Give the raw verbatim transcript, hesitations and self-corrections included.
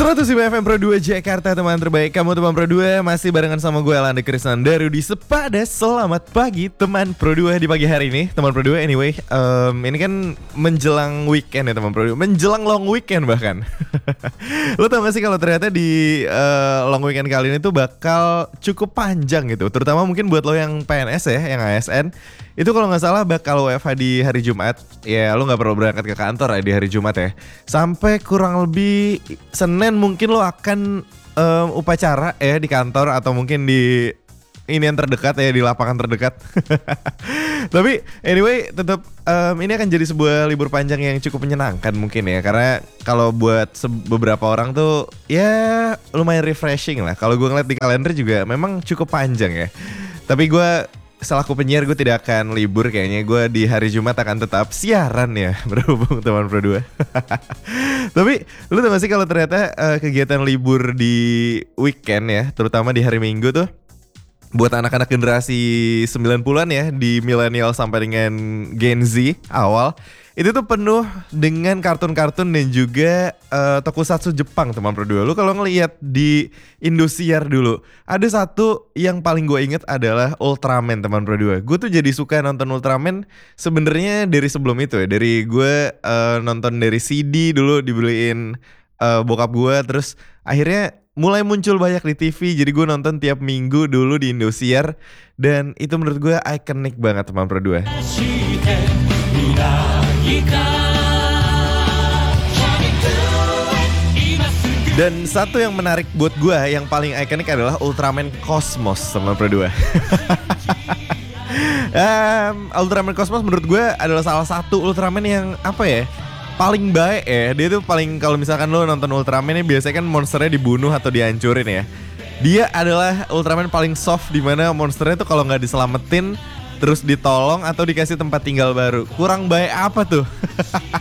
seratus lima F M Pro dua Jakarta, teman terbaik kamu teman Pro dua. Masih barengan sama gue Alanda Krisnanda di Sepada. Selamat pagi teman Pro dua di pagi hari ini. Teman Pro dua anyway, um, ini kan menjelang weekend ya teman Pro dua. Menjelang long weekend bahkan. Lo tau gak sih kalau ternyata di uh, long weekend kali ini tuh bakal cukup panjang gitu. Terutama mungkin buat lo yang P N S ya, yang A S N. Itu kalau gak salah bakal W F H di hari Jumat. Ya lo gak perlu berangkat ke kantor ya di hari Jumat ya. Sampai kurang lebih Senin mungkin lo akan um, upacara ya di kantor atau mungkin di ini yang terdekat ya, di lapangan terdekat. Tapi anyway tetap um, ini akan jadi sebuah libur panjang yang cukup menyenangkan mungkin ya. Karena kalau buat beberapa orang tuh ya lumayan refreshing lah. Kalau gue ngeliat di kalender juga memang cukup panjang ya. Tapi gue selaku penyiar gue tidak akan libur kayaknya. Gue di hari Jumat akan tetap siaran ya, berhubung teman Pro dua. Tapi lu tau gak sih kalau ternyata uh, kegiatan libur di weekend ya, terutama di hari Minggu tuh, buat anak-anak generasi sembilan puluhan ya, di milenial sampai dengan Gen Z awal, itu tuh penuh dengan kartun-kartun dan juga uh, tokusatsu Jepang teman Pro dua. Lu kalau ngelihat di Indosiar dulu, ada satu yang paling gue inget adalah Ultraman teman Pro dua. Gue tuh jadi suka nonton Ultraman sebenarnya dari sebelum itu ya. Dari gue uh, nonton dari C D dulu dibeliin uh, bokap gue, terus akhirnya mulai muncul banyak di T V. Jadi gue nonton tiap minggu dulu di Indosiar, dan itu menurut gue ikonik banget teman Pro dua. Dan satu yang menarik buat gue yang paling ikonik adalah Ultraman Cosmos teman Pro dua. um, Ultraman Cosmos menurut gue adalah salah satu Ultraman yang apa ya, paling baik ya. Dia tuh paling, kalau misalkan lo nonton Ultraman ini biasanya kan monsternya dibunuh atau dihancurin ya. Dia adalah Ultraman paling soft, dimana monsternya tuh kalau nggak diselamatin terus ditolong atau dikasih tempat tinggal baru. Kurang baik apa tuh?